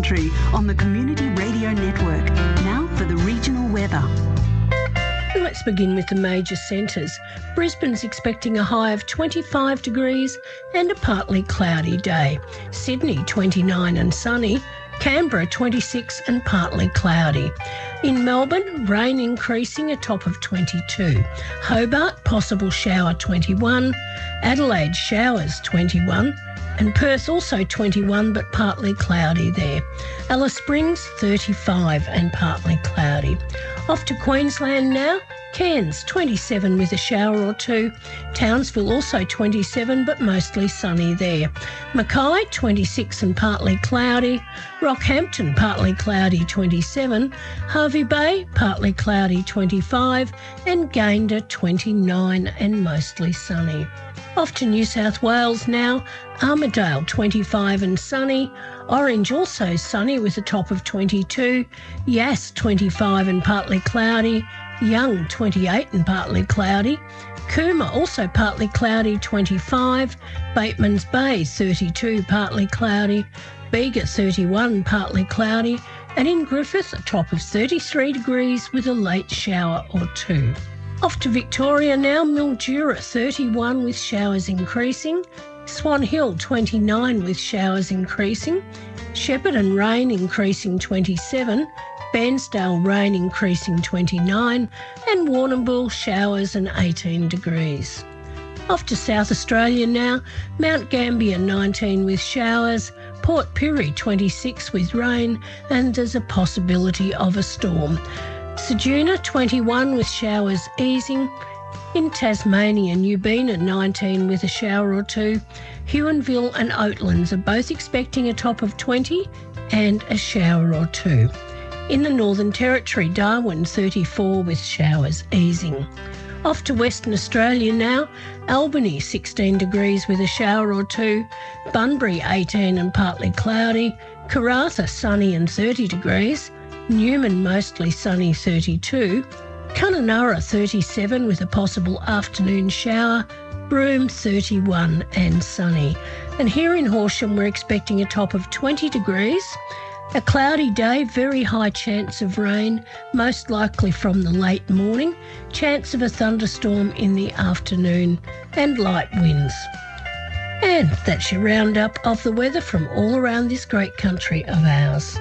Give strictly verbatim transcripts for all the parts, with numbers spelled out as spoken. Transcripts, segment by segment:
Country on the Community Radio Network. Now for the regional weather. Let's begin with the major centres. Brisbane's expecting a high of twenty-five degrees and a partly cloudy day. Sydney twenty-nine and sunny. Canberra twenty-six and partly cloudy. In Melbourne, rain increasing, a top of twenty-two. Hobart, possible shower twenty-one. Adelaide, showers twenty-one. And Perth also twenty-one but partly cloudy there. Alice Springs thirty-five and partly cloudy. Off to Queensland now. Cairns twenty-seven with a shower or two. Townsville also twenty-seven but mostly sunny there. Mackay twenty-six and partly cloudy. Rockhampton partly cloudy twenty-seven. Hervey Bay partly cloudy twenty-five. And Gayndah twenty-nine and mostly sunny. Off to New South Wales now. Armidale twenty-five and sunny. Orange also sunny with a top of twenty-two. Yass twenty-five and partly cloudy. Young twenty-eight and partly cloudy. Cooma also partly cloudy twenty-five. Bateman's Bay thirty-two partly cloudy. Bega thirty-one partly cloudy. And in Griffith a top of thirty-three degrees with a late shower or two. Off to Victoria now. Mildura thirty-one with showers increasing. Swan Hill twenty-nine with showers increasing. Shepparton rain increasing twenty-seven. Bairnsdale rain increasing twenty-nine. And Warrnambool showers and eighteen degrees. Off to South Australia now. Mount Gambier nineteen with showers. Port Pirie twenty-six with rain, and there's a possibility of a storm. Ceduna twenty-one with showers easing. In Tasmania, Newbina nineteen with a shower or two. Huonville and Oatlands are both expecting a top of twenty and a shower or two. In the Northern Territory, Darwin thirty-four with showers easing. Off to Western Australia now. Albany sixteen degrees with a shower or two. Bunbury eighteen and partly cloudy. Karratha sunny and thirty degrees. Newman mostly sunny thirty-two. Kununurra thirty-seven with a possible afternoon shower. Broome thirty-one and sunny. And here in Horsham we're expecting a top of twenty degrees. A cloudy day, very high chance of rain, most likely from the late morning. Chance of a thunderstorm in the afternoon and light winds. And that's your roundup of the weather from all around this great country of ours.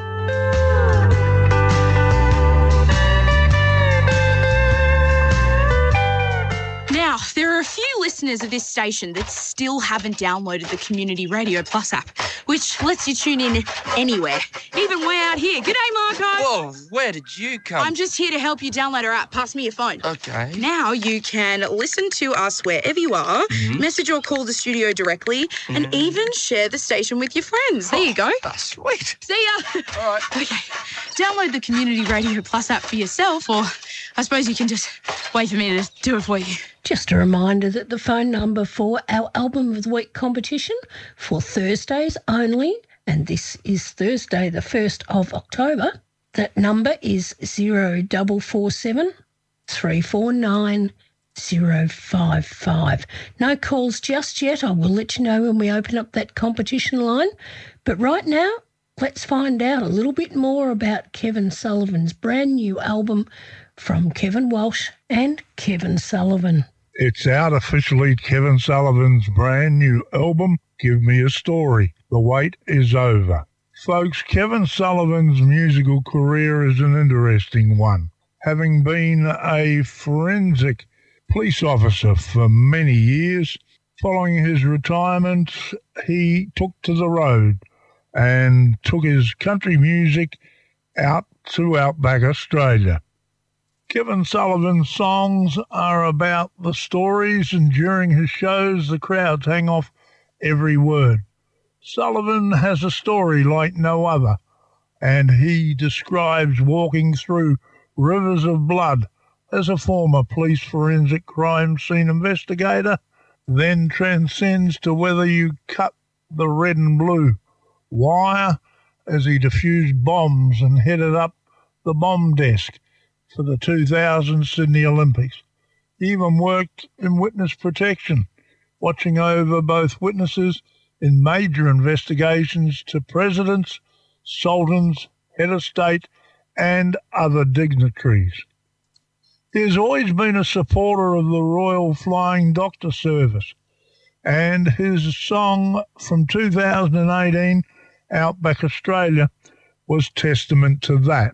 Now, there are a few listeners of this station that still haven't downloaded the Community Radio Plus app, which lets you tune in anywhere, even way out here. G'day, Marco. Whoa, where did you come? I'm just here to help you download our app. Pass me your phone. Okay. Now you can listen to us wherever you are, mm-hmm. message or call the studio directly, mm-hmm. and even share the station with your friends. There oh, you go. That's sweet. See ya. All right. Okay. Download the Community Radio Plus app for yourself, or I suppose you can just wait for me to do it for you. Just a reminder that the phone number for our Album of the Week competition for Thursdays only, and this is Thursday the first of October, that number is zero four four seven, three four nine, zero five five. No calls just yet. I will let you know when we open up that competition line. But right now, let's find out a little bit more about Kevin Sullivan's brand new album from Kevin Walsh and Kevin Sullivan. It's out officially. Kevin Sullivan's brand new album, Give Me a Story. The wait is over. Folks, Kevin Sullivan's musical career is an interesting one. Having been a forensic police officer for many years, following his retirement, he took to the road and took his country music out to outback Australia. Kevin Sullivan's songs are about the stories, and during his shows the crowds hang off every word. Sullivan has a story like no other, and he describes walking through rivers of blood as a former police forensic crime scene investigator, then transcends to whether you cut the red and blue wire as he defused bombs and headed up the bomb desk for the two thousand Sydney Olympics. He even worked in witness protection, watching over both witnesses in major investigations to presidents sultans, head of state, and other dignitaries. He has always been a supporter of the Royal Flying Doctor Service, and his song from two thousand eighteen, Outback Australia, was testament to that.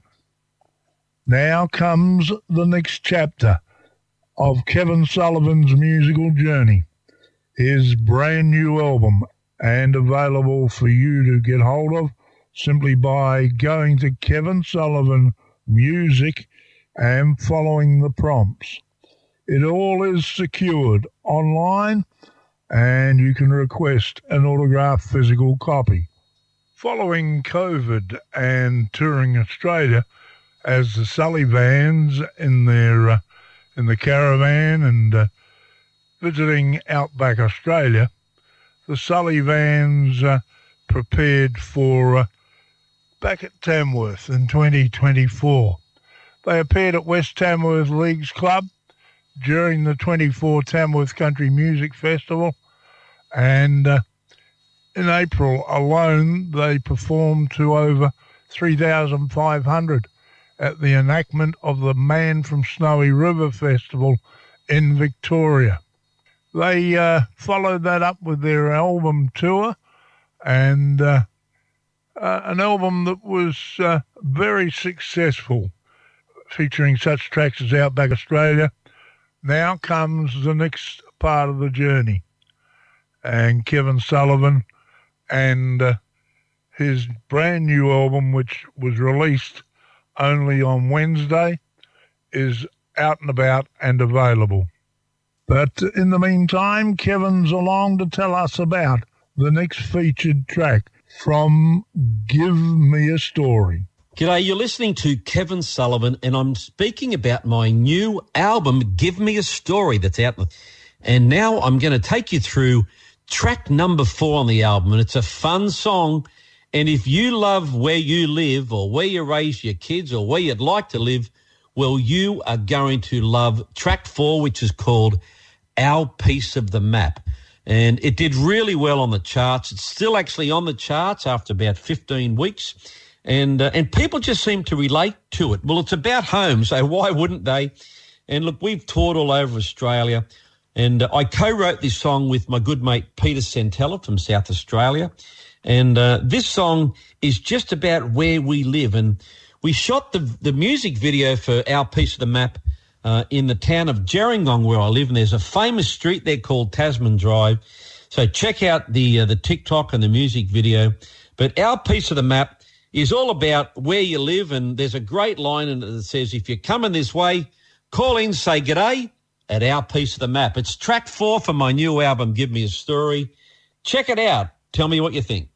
Now comes the next chapter of Kevin Sullivan's musical journey, his brand new album, and available for you to get hold of simply by going to Kevin Sullivan Music and following the prompts. It all is secured online, and you can request an autographed physical copy. Following COVID and touring Australia as the Sully Vans in their uh, in the caravan and uh, visiting Outback Australia, the Sully Vans uh, prepared for uh, back at Tamworth in twenty twenty-four. They appeared at West Tamworth Leagues Club during the twenty-four Tamworth Country Music Festival, and uh, in April alone they performed to over three thousand five hundred at the enactment of the Man from Snowy River Festival in Victoria. They uh, followed that up with their album tour, and uh, uh, an album that was uh, very successful, featuring such tracks as Outback Australia. Now comes the next part of the journey, and Kevin Sullivan and uh, his brand new album, which was released only on Wednesday, is out and about and available. But in the meantime, Kevin's along to tell us about the next featured track from Give Me a Story. G'day, you're listening to Kevin Sullivan, and I'm speaking about my new album, Give Me a Story, that's out. And now I'm going to take you through track number four on the album, and it's a fun song. And if you love where you live or where you raise your kids or where you'd like to live, well, you are going to love track four, which is called Our Piece of the Map. And it did really well on the charts. It's still actually on the charts after about fifteen weeks. And uh, and people just seem to relate to it. Well, it's about home, so why wouldn't they? And look, we've toured all over Australia, and uh, I co-wrote this song with my good mate Peter Centella from South Australia. And uh, this song is just about where we live. And we shot the the music video for Our Piece of the Map uh, in the town of Gerringong, where I live, and there's a famous street there called Tasman Drive. So check out the uh, the TikTok and the music video. But Our Piece of the Map is all about where you live, and there's a great line in it that says, if you're coming this way, call in, say g'day at Our Piece of the Map. It's track four for my new album, Give Me a Story. Check it out. Tell me what you think.